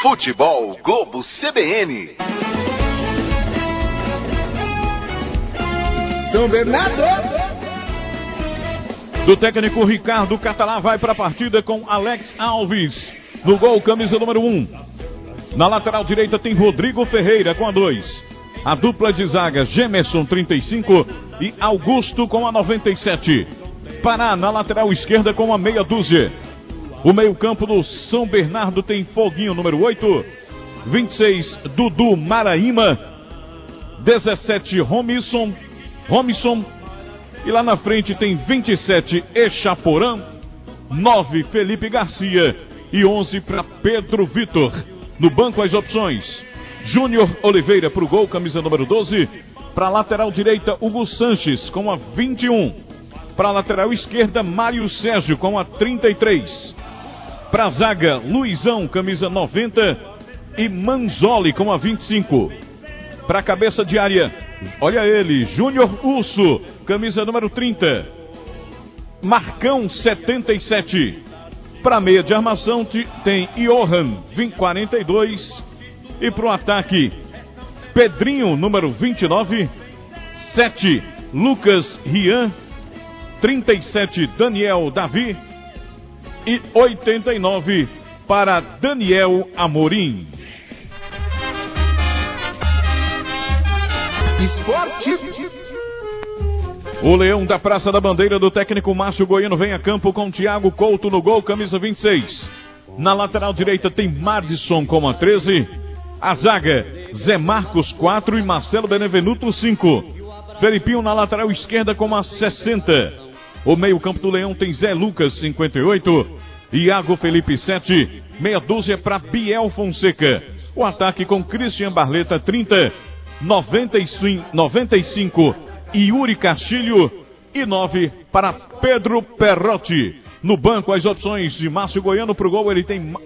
Futebol Globo CBN. São Bernardo. Do técnico Ricardo Catalá vai para a partida com Alex Alves. No gol, camisa número 1. Na lateral direita tem Rodrigo Ferreira com a 2. A dupla de zaga, Gemerson 35 e Augusto com a 97. Pará na lateral esquerda com a meia dúzia. O meio-campo do São Bernardo tem Foguinho número 8. 26, Dudu Maraíma. 17, Romisson. E lá na frente tem 27, Echaporã. 9, Felipe Garcia. E 11 para Pedro Vitor. No banco as opções: Júnior Oliveira para o gol, camisa número 12. Para a lateral direita, Hugo Sanches com a 21. Para a lateral esquerda, Mário Sérgio com a 33. Para a zaga, Luizão, camisa 90. E Manzoli com a 25. Para a cabeça de área, olha ele, Júnior Urso, camisa número 30. Marcão 77. Para a meia de armação tem Johan 42. E para o ataque, Pedrinho número 29. 7, Lucas Rian. 37, Daniel Davi. E 89 para Daniel Amorim. Esporte. O Leão da Praça da Bandeira do técnico Márcio Goiano vem a campo com Thiago Couto no gol, camisa 26. Na lateral direita tem Madison com a 13. A zaga, Zé Marcos 4 e Marcelo Benevenuto 5. Felipinho na lateral esquerda com a 60. O meio-campo do Leão tem Zé Lucas 58. Iago Felipe 7. Meia dúzia para Biel Fonseca. O ataque com Christian Barleta 30. 95, Yuri Castilho e 9 para Pedro Perrotti. No banco as opções de Márcio Goiano para o gol, ele tem